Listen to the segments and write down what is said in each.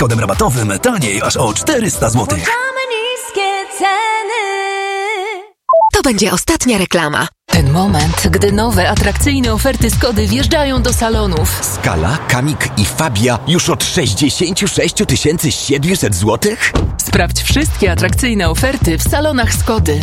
kodem rabatowym taniej aż o 400 zł. To będzie ostatnia reklama. Ten moment, gdy nowe, atrakcyjne oferty Skody wjeżdżają do salonów. Skala, Kamik i Fabia już od 66 700 zł? Sprawdź wszystkie atrakcyjne oferty w salonach Skody.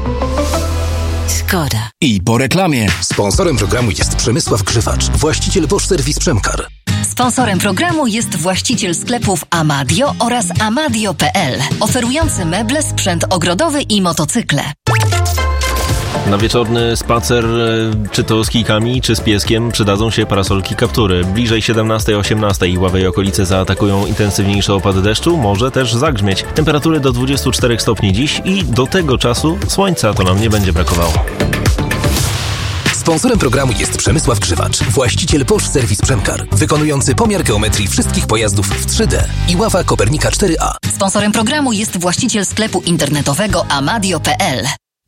Skoda. I po reklamie. Sponsorem programu jest Przemysław Grzywacz, właściciel Bosch Service Przemkar. Sponsorem programu jest właściciel sklepów Amadio oraz amadio.pl, oferujący meble, sprzęt ogrodowy i motocykle. Na wieczorny spacer, czy to z kijkami, czy z pieskiem, przydadzą się parasolki kaptury. Bliżej 17-18 Ławy i okolice zaatakują intensywniejszy opad deszczu, może też zagrzmieć. Temperatury do 24 stopni dziś i do tego czasu słońca to nam nie będzie brakowało. Sponsorem programu jest Przemysław Grzywacz, właściciel Bosch Service Przemkar, wykonujący pomiar geometrii wszystkich pojazdów w 3D i ława Kopernika 4A. Sponsorem programu jest właściciel sklepu internetowego amadio.pl.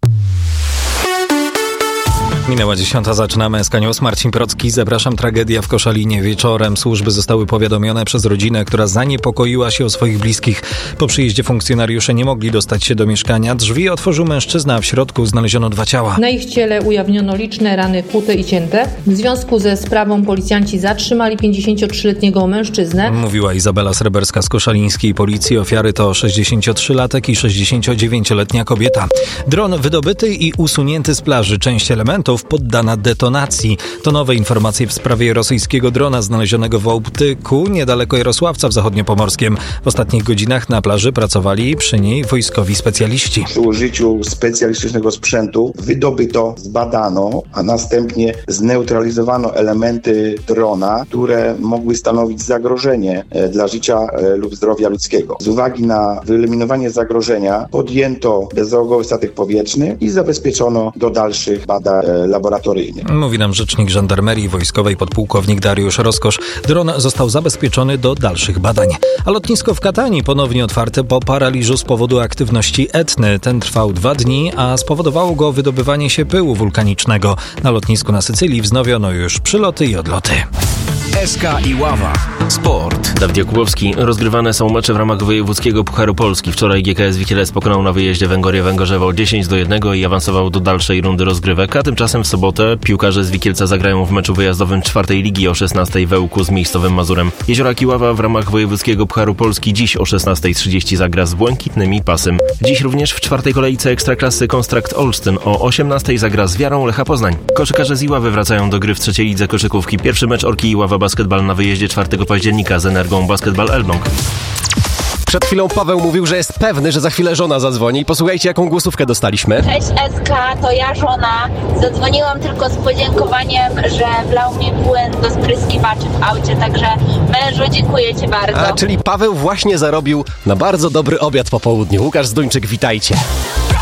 Minęła 10, zaczynamy SK News. Marcin Procki, zapraszam. Tragedia w Koszalinie. Wieczorem służby zostały powiadomione przez rodzinę, która zaniepokoiła się o swoich bliskich. Po przyjeździe funkcjonariusze nie mogli dostać się do mieszkania. Drzwi otworzył mężczyzna, a w środku znaleziono 2 ciała. Na ich ciele ujawniono liczne rany kłute i cięte. W związku ze sprawą policjanci zatrzymali 53-letniego mężczyznę. Mówiła Izabela Sreberska z koszalińskiej policji. Ofiary to 63-latek i 69-letnia kobieta. Dron wydobyty i usunięty z plaży. Część elementów poddana detonacji. To nowe informacje w sprawie rosyjskiego drona znalezionego w Ołptyku, niedaleko Jarosławca w Zachodniopomorskiem. W ostatnich godzinach na plaży pracowali przy niej wojskowi specjaliści. Przy użyciu specjalistycznego sprzętu wydobyto, zbadano, a następnie zneutralizowano elementy drona, które mogły stanowić zagrożenie dla życia lub zdrowia ludzkiego. Z uwagi na wyeliminowanie zagrożenia podjęto bezzałogowy statek powietrzny i zabezpieczono do dalszych badań laboratoryjnych. Mówi nam rzecznik Żandarmerii Wojskowej podpułkownik Dariusz Rozkosz. Dron został zabezpieczony do dalszych badań. A lotnisko w Katanii ponownie otwarte po paraliżu z powodu aktywności Etny. Ten trwał 2 dni, a spowodowało go wydobywanie się pyłu wulkanicznego. Na lotnisku na Sycylii wznowiono już przyloty i odloty. SK i Ława. Sport. Dawid Jakubowski. Rozgrywane są mecze w ramach wojewódzkiego Pucharu Polski. Wczoraj GKS Wikielec pokonał na wyjeździe Węgorię Węgorzewo 10-1 i awansował do dalszej rundy rozgrywek, a tymczasem w sobotę piłkarze z Wikielca zagrają w meczu wyjazdowym 4. ligi o 16 w Ełku z miejscowym Mazurem. Jezioraki Ława w ramach wojewódzkiego Pucharu Polski dziś o 16:30 zagra z Błękitnymi Pasym. Dziś również w 4. kolejce Ekstraklasy Konstrakt Olsztyn o 18:00 zagra z Wiarą Lecha Poznań. Koszykarze z Iławy wracają do gry w 3. lidze koszykówki. Pierwszy mecz Orki Iława Basketball na wyjeździe 4 października z Energą Basketball Elbląg. Przed chwilą Paweł mówił, że jest pewny, że za chwilę żona zadzwoni. Posłuchajcie, jaką głosówkę dostaliśmy. Cześć SK, to ja żona. Zadzwoniłam tylko z podziękowaniem, że wlał mnie płyn do spryskiwaczy w aucie, także mężu, dziękuję Ci bardzo. A, czyli Paweł właśnie zarobił na bardzo dobry obiad po południu. Łukasz Zduńczyk, witajcie.